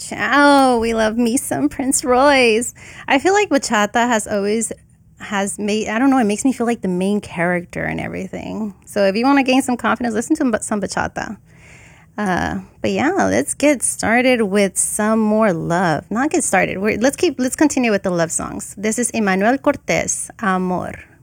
Ciao. We love me some Prince Royce. I feel like bachata has made, I don't know, it makes me feel like the main character and everything. So if you want to gain some confidence, listen to some bachata. But yeah, let's get started with some more love. Not get started. Let's continue with the love songs. This is Emmanuel Cortez, Amor.